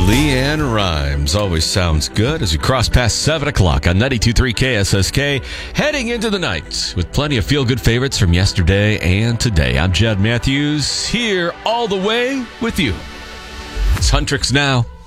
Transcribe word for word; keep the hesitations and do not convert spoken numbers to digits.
LeAnn Rimes always sounds good as we cross past seven o'clock on ninety-two point three K S S K, heading into the night with plenty of feel-good favorites from yesterday and today. I'm Jed Matthews, here all the way with you. It's Huntrix Now.